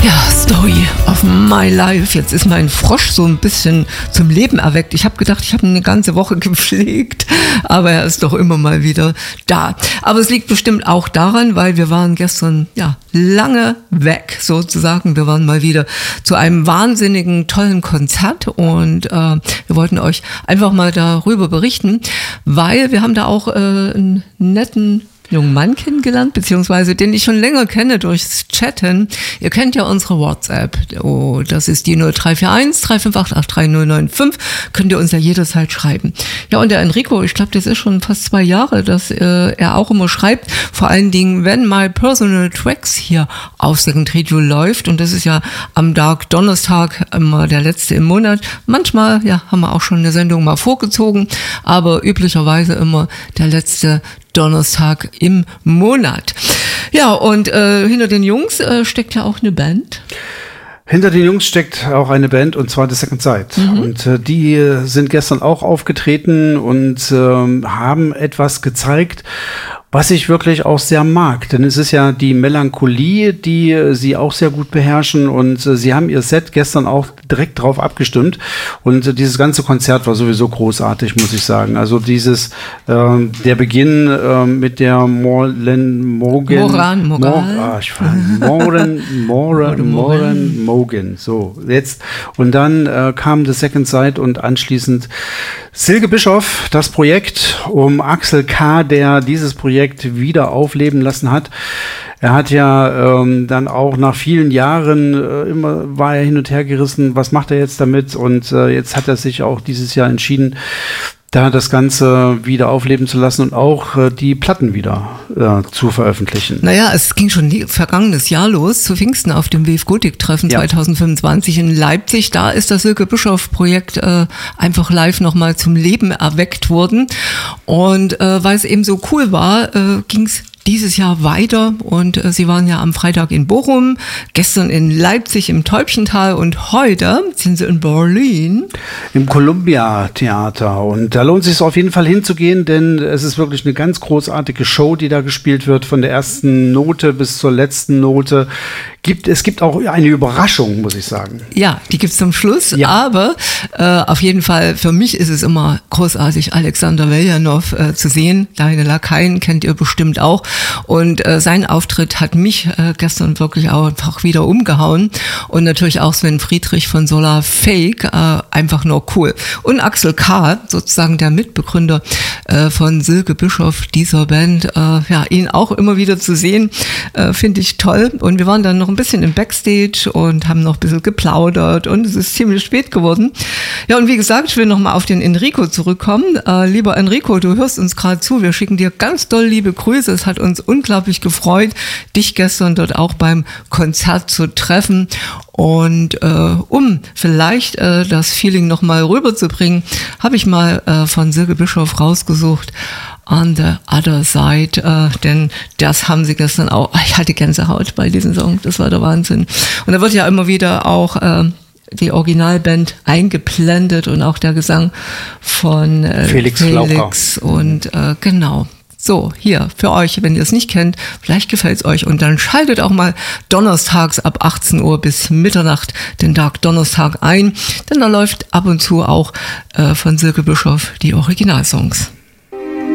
Ja, Story of my life. Jetzt ist mein Frosch so ein bisschen zum Leben erweckt. Ich habe gedacht, ich habe ihn eine ganze Woche gepflegt, aber er ist doch immer mal wieder da. Aber es liegt bestimmt auch daran, weil wir waren gestern lange weg sozusagen. Wir waren mal wieder zu einem wahnsinnigen, tollen Konzert und wir wollten euch einfach mal darüber berichten, weil wir haben da auch einen netten jungen Mann kennengelernt, beziehungsweise den ich schon länger kenne durchs Chatten. Ihr kennt ja unsere WhatsApp. Oh, das ist die 0341 358 3095. Könnt ihr uns ja jederzeit schreiben. Ja, und der Enrico, ich glaube, das ist schon fast 2 Jahre, dass er auch immer schreibt. Vor allen Dingen, wenn My Personal Tracks hier auf Second Radio läuft. Und das ist ja am Dark Donnerstag immer der letzte im Monat. Manchmal, haben wir auch schon eine Sendung mal vorgezogen, aber üblicherweise immer der letzte Donnerstag im Monat. Ja, und hinter den Jungs steckt ja auch eine Band. Hinter den Jungs steckt auch eine Band, und zwar The Second Sight. Und die sind gestern auch aufgetreten und haben etwas gezeigt, was ich wirklich auch sehr mag. Denn es ist ja die Melancholie, die sie auch sehr gut beherrschen, und sie haben ihr Set gestern auch direkt drauf abgestimmt. Und dieses ganze Konzert war sowieso großartig, muss ich sagen. Also der Beginn mit der Moran Mogan. So, jetzt. Und dann kam The Second Sight und anschließend Silke Bischoff, das Projekt um Axel K., der dieses Projekt wieder aufleben lassen hat. Er hat ja dann auch nach vielen Jahren immer war er hin und her gerissen, was macht er jetzt damit? Und jetzt hat er sich auch dieses Jahr entschieden, da das Ganze wieder aufleben zu lassen und auch die Platten wieder zu veröffentlichen. Naja, es ging schon vergangenes Jahr los, zu Pfingsten auf dem WF Gotik-Treffen 2025 in Leipzig. Da ist das Silke Bischoff-Projekt einfach live nochmal zum Leben erweckt worden. Und weil es eben so cool war, ging es dieses Jahr weiter, und sie waren ja am Freitag in Bochum, gestern in Leipzig im Täubchental und heute sind sie in Berlin. Im Columbia Theater, und da lohnt es sich auf jeden Fall hinzugehen, denn es ist wirklich eine ganz großartige Show, die da gespielt wird, von der ersten Note bis zur letzten Note. Es gibt auch eine Überraschung, muss ich sagen. Ja, die gibt's zum Schluss, aber auf jeden Fall, für mich ist es immer großartig, Alexander Veljanov zu sehen. Deine Lakaien kennt ihr bestimmt auch. Und sein Auftritt hat mich gestern wirklich auch einfach wieder umgehauen. Und natürlich auch Sven Friedrich von Solar Fake, einfach nur cool. Und Axel K., sozusagen der Mitbegründer von Silke Bischoff, dieser Band, ihn auch immer wieder zu sehen, finde ich toll. Und wir waren dann noch ein bisschen im Backstage und haben noch ein bisschen geplaudert, und es ist ziemlich spät geworden. Ja, und wie gesagt, ich will noch mal auf den Enrico zurückkommen. Lieber Enrico, du hörst uns gerade zu. Wir schicken dir ganz doll liebe Grüße. Es hat uns unglaublich gefreut, dich gestern dort auch beim Konzert zu treffen. Und um vielleicht das Feeling noch mal rüberzubringen, habe ich mal von Silke Bischoff rausgesucht, On the Other Side, denn das haben sie gestern auch, ich hatte Gänsehaut bei diesem Song, das war der Wahnsinn. Und da wird ja immer wieder auch die Originalband eingeblendet und auch der Gesang von Felix und genau. So, hier, für euch, wenn ihr es nicht kennt, vielleicht gefällt es euch, und dann schaltet auch mal donnerstags ab 18 Uhr bis Mitternacht den Dark Donnerstag ein, denn da läuft ab und zu auch von Silke Bischoff die Originalsongs.